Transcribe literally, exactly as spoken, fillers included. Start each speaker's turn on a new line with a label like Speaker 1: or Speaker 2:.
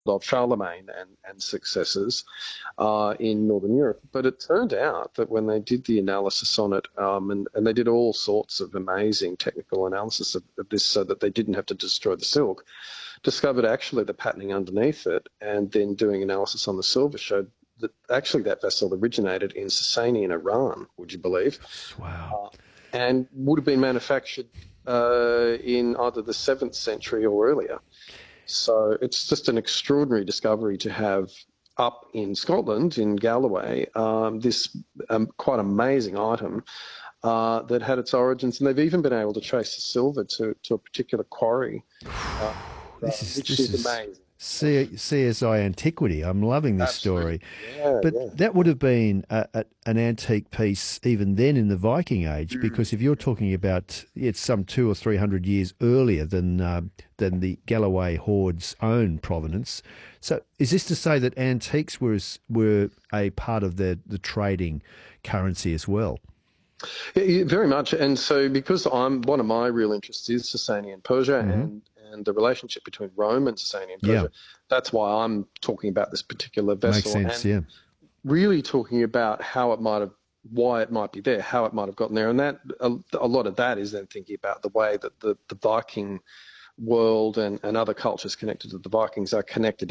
Speaker 1: of Charlemagne and, and successors uh, in Northern Europe. But it turned out that when they did the analysis on it, um, and, and they did all sorts of amazing technical analysis of, of this so that they didn't have to destroy the silk, discovered actually the patterning underneath it, and then doing analysis on the silver showed that actually that vessel originated in Sasanian Iran, would you believe,
Speaker 2: Wow.
Speaker 1: uh, and would have been manufactured uh, in either the seventh century or earlier. So it's just an extraordinary discovery to have up in Scotland, in Galloway, um, this um, quite amazing item uh, that had its origins, and they've even been able to trace the silver to, to a particular quarry, uh, uh,
Speaker 2: This is
Speaker 1: which
Speaker 2: this
Speaker 1: is
Speaker 2: is
Speaker 1: amazing.
Speaker 2: C- CSI Antiquity. I'm loving this
Speaker 1: Absolutely.
Speaker 2: story.
Speaker 1: Yeah,
Speaker 2: But
Speaker 1: yeah.
Speaker 2: that would have been a, a, an antique piece even then in the Viking Age,
Speaker 1: Mm.
Speaker 2: because if you're talking about it's some two or three hundred years earlier than uh, than the Galloway Horde's own provenance. So is this to say that antiques were were a part of the the trading currency as well?
Speaker 1: Yeah, yeah, very much. And so, because I'm one of my real interests is Sasanian Persia
Speaker 2: Hmm.
Speaker 1: and and the relationship between Rome and Sasanian
Speaker 2: Yeah,
Speaker 1: Persia, that's why I'm talking about this particular
Speaker 2: makes
Speaker 1: vessel
Speaker 2: sense.
Speaker 1: and
Speaker 2: Yeah.
Speaker 1: really talking about how it might have, why it might be there, how it might have gotten there, and that a, a lot of that is then thinking about the way that the the Viking world and and other cultures connected to the Vikings are connected